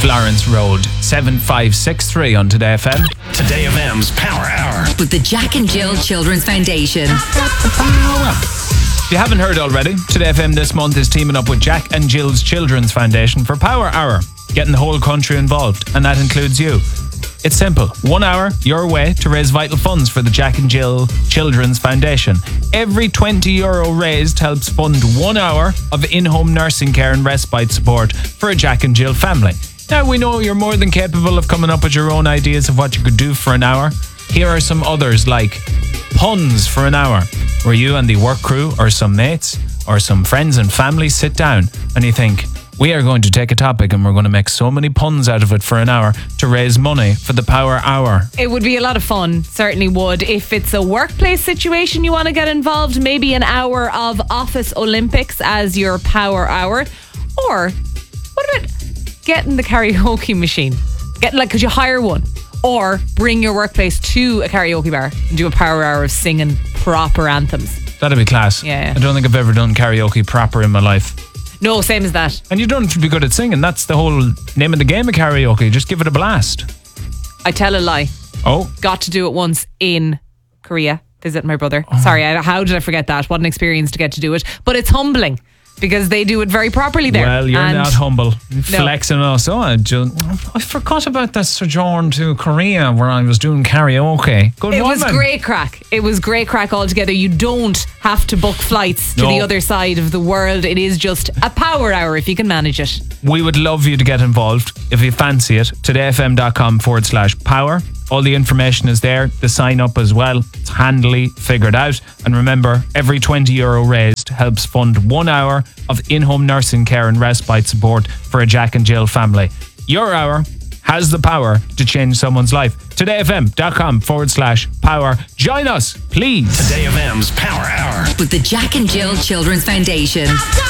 Florence Road, 7563 on Today FM. Today FM's Power Hour with the Jack and Jill Children's Foundation. If you haven't heard already, Today FM this month is teaming up with Jack and Jill's Children's Foundation for Power Hour, getting the whole country involved, and that includes you. It's simple. 1 hour your way to raise vital funds for the Jack and Jill Children's Foundation. Every €20 raised helps fund 1 hour of in-home nursing care and respite support for a Jack and Jill family. Now, we know you're more than capable of coming up with your own ideas of what you could do for an hour. Here are some others, like puns for an hour, where you and the work crew or some mates or some friends and family sit down and you think, we are going to take a topic and we're going to make so many puns out of it for an hour to raise money for the Power Hour. It would be a lot of fun, certainly would. If it's a workplace situation you want to get involved, maybe an hour of Office Olympics as your Power Hour. Or what about getting the karaoke machine? Could you hire one? Or bring your workplace to a karaoke bar and do a Power Hour of singing proper anthems. That'd be class. Yeah. I don't think I've ever done karaoke proper in my life. No, same as that. And you don't have to be good at singing. That's the whole name of the game of karaoke. Just give it a blast. I tell a lie. Oh. Got to do it once in Korea. Visit my brother. Sorry, how did I forget that? What an experience to get to do it. But it's humbling because they do it very properly there. Well, you're not humble. Flexing us. Oh, I forgot about that sojourn to Korea where I was doing karaoke. Good It woman. was great crack. It was great crack altogether. You don't have to book flights to the other side of the world. It is just a Power Hour if you can manage it. We would love you to get involved if you fancy it. todayfm.com/power. All the information is there. The sign up as well. It's handily figured out. And remember, every €20 raised helps fund 1 hour of in-home nursing care and respite support for a Jack and Jill family. Your hour has the power to change someone's life. todayfm.com/power. Join us, please. Today FM's Power Hour with the Jack and Jill Children's Foundation.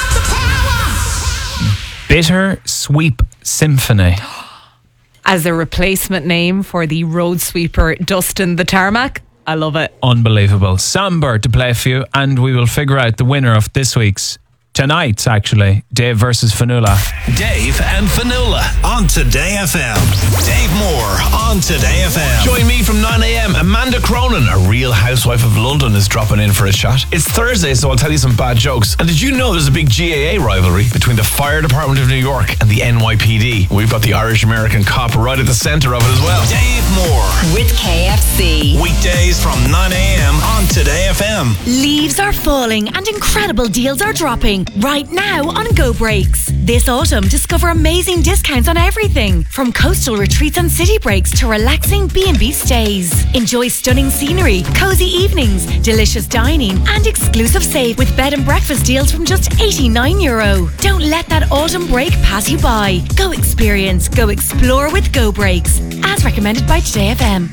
Bitter Sweep Symphony. As a replacement name for the road sweeper Dustin the Tarmac. I love it. Unbelievable. Samber to play for you, and we will figure out the winner of this week's, tonight's actually, Dave versus Fanula. Dave and Fanula on Today FM. Dave Moore on Today FM. Join me from 9 a.m. Amanda Cronin, a real housewife of London, is dropping in for a chat. It's Thursday, so I'll tell you some bad jokes. And did you know there's a big GAA rivalry between the Fire Department of New York and the NYPD? We've got the Irish-American cop right at the centre of it as well. Dave Moore with KFC. Weekdays from 9 a.m. on Today FM. Leaves are falling and incredible deals are dropping right now on Go Breaks. This autumn, discover amazing discounts on everything from coastal retreats and city breaks to relaxing B&B stays. Enjoy stunning scenery, cozy evenings, delicious dining and exclusive save with bed and breakfast deals from just €89. Don't let that autumn break pass you by. Go experience, go explore with Go Breaks, as recommended by Today FM.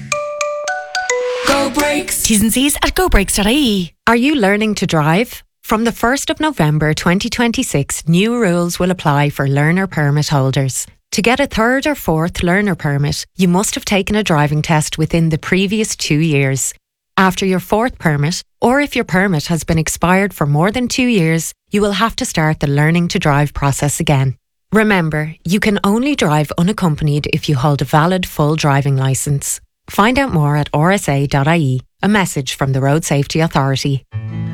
Go Breaks. T's and C's at gobreaks.ie. Are you learning to drive? From the 1st of November 2026, new rules will apply for learner permit holders. To get a third or fourth learner permit, you must have taken a driving test within the previous 2 years. After your fourth permit, or if your permit has been expired for more than 2 years, you will have to start the learning to drive process again. Remember, you can only drive unaccompanied if you hold a valid full driving licence. Find out more at rsa.ie. A message from the Road Safety Authority.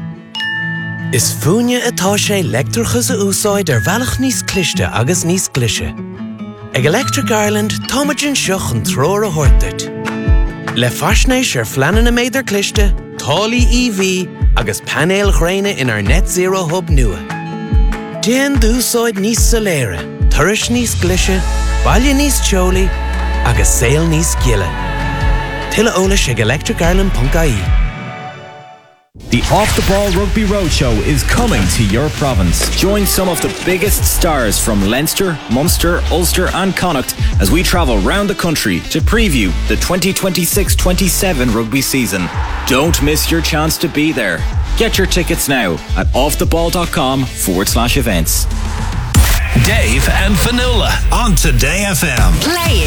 Is fúine atá sé leictreachas a úsáid bhealach níos cliste agus níos clise. Ag Electric Ireland, táimeann seach an tróir a thuirteart. Le faisnéis fleanan na méidir cliste, tálaí EV agus panel chréine in our net zero hub nua. Déan d'úsáid níos soléire, turais níos clise, baile níos teolaí agus saol níos giile. Tuilleadh eolais ag electricireland.ie. The Off the Ball Rugby Roadshow is coming to your province. Join some of the biggest stars from Leinster, Munster, Ulster and Connacht as we travel round the country to preview the 2026-27 rugby season. Don't miss your chance to be there. Get your tickets now at offtheball.com/events. Dave and Fanula on Today FM. Play